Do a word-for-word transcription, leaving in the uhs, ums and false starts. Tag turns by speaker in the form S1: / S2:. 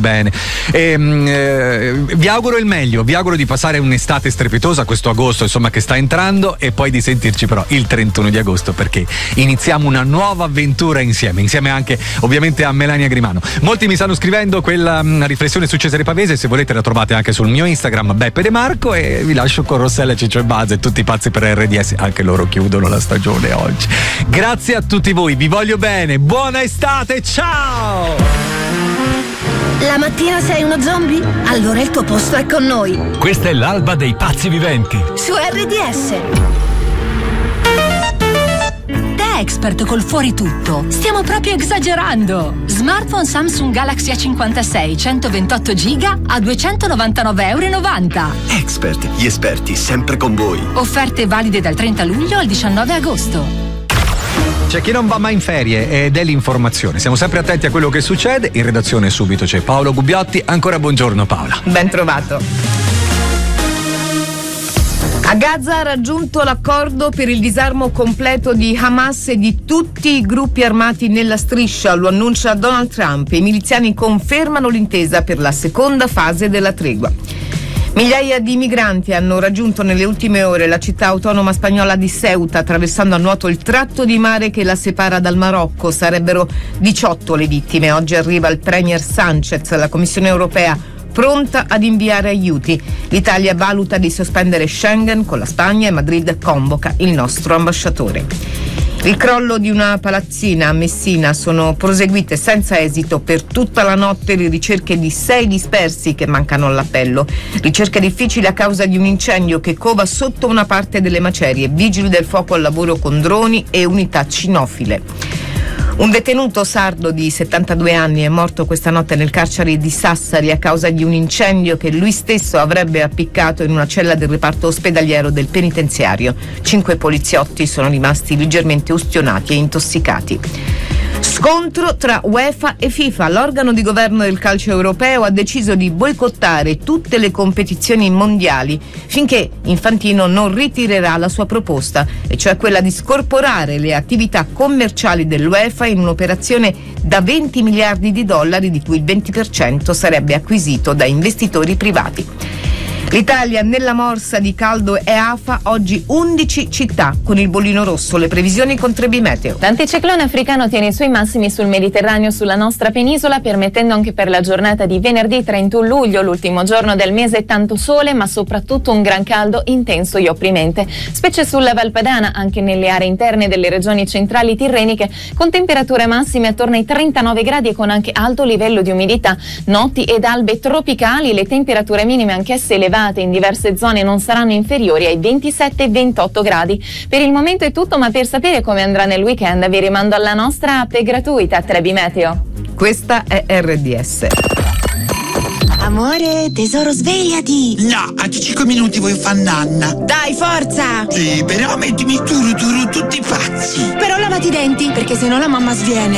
S1: bene. E, eh, vi auguro il meglio, vi auguro di passare un'estate strepitosa questo agosto, insomma, che sta entrando, e poi di sentirci però il trentuno di agosto, perché iniziamo una nuova avventura insieme, insieme anche ovviamente a Melania Grimano. Molti mi stanno scrivendo quella mh, riflessione su Cesare Pavese, se volete la trovate anche sul mio Instagram Beppe De Marco, e vi lascio con Rossella, Ciccio e Buzz e tutti i pazzi per R D S, anche loro chiudono la stagione oggi. Grazie a tutti voi, vi voglio bene, buona estate, ciao!
S2: La mattina sei uno zombie? Allora il tuo posto è con noi.
S3: Questa è l'alba dei pazzi viventi
S2: su R D S.
S4: Da Expert col fuori tutto stiamo proprio esagerando. Smartphone Samsung Galaxy A cinquantasei centoventotto giga a duecentonovantanove e novanta euro.
S5: Expert, gli esperti sempre con voi.
S4: Offerte valide dal trenta luglio al diciannove agosto.
S1: C'è chi non va mai in ferie ed è l'informazione. Siamo sempre attenti a quello che succede. In redazione subito c'è Paolo Gubbiotti. Ancora buongiorno Paola.
S6: Ben trovato. A Gaza ha raggiunto l'accordo per il disarmo completo di Hamas e di tutti i gruppi armati nella striscia, lo annuncia Donald Trump. I miliziani confermano l'intesa per la seconda fase della tregua. Migliaia di migranti hanno raggiunto nelle ultime ore la città autonoma spagnola di Ceuta, attraversando a nuoto il tratto di mare che la separa dal Marocco. Sarebbero diciotto le vittime. Oggi arriva il premier Sánchez, la Commissione europea pronta ad inviare aiuti. L'Italia valuta di sospendere Schengen con la Spagna e Madrid convoca il nostro ambasciatore. Il crollo di una palazzina a Messina, sono proseguite senza esito per tutta la notte le ricerche di sei dispersi che mancano all'appello. Ricerche difficili a causa di un incendio che cova sotto una parte delle macerie. Vigili del fuoco al lavoro con droni e unità cinofile. Un detenuto sardo di settantadue anni è morto questa notte nel carcere di Sassari a causa di un incendio che lui stesso avrebbe appiccato in una cella del reparto ospedaliero del penitenziario. Cinque poliziotti sono rimasti leggermente ustionati e intossicati. Scontro tra UEFA e FIFA. L'organo di governo del calcio europeo ha deciso di boicottare tutte le competizioni mondiali finché Infantino non ritirerà la sua proposta, e cioè quella di scorporare le attività commerciali dell'UEFA in un'operazione da venti miliardi di dollari, di cui il venti per cento sarebbe acquisito da investitori privati. L'Italia nella morsa di caldo e afa, oggi undici città con il bollino rosso. Le previsioni con Trebi Meteo.
S7: L'anticiclone africano tiene i suoi massimi sul Mediterraneo, sulla nostra penisola, permettendo anche per la giornata di venerdì trentuno luglio, l'ultimo giorno del mese, tanto sole ma soprattutto un gran caldo intenso e opprimente, specie sulla Valpadana, anche nelle aree interne delle regioni centrali tirreniche, con temperature massime attorno ai trentanove gradi e con anche alto livello di umidità. Notti ed albe tropicali, le temperature minime anch'esse elevate in diverse zone non saranno inferiori ai ventisette ventotto gradi. Per il momento è tutto, ma per sapere come andrà nel weekend vi rimando alla nostra app gratuita Trebi Meteo.
S6: Questa è R D S.
S2: Amore, tesoro, svegliati.
S8: No, a cinque minuti voglio fare nanna.
S2: Dai, forza.
S8: Sì, però mettimi turu turu tutti pazzi.
S2: Però lavati i denti, perché sennò la mamma sviene.